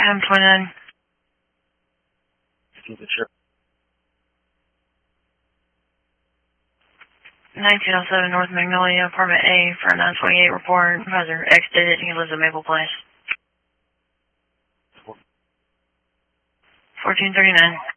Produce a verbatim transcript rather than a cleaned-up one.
Adam twenty-nine. nineteen oh seven North Magnolia, apartment A, for a nine twenty-eight report. Advisor exited. He lives at Maple Place. fourteen thirty-nine.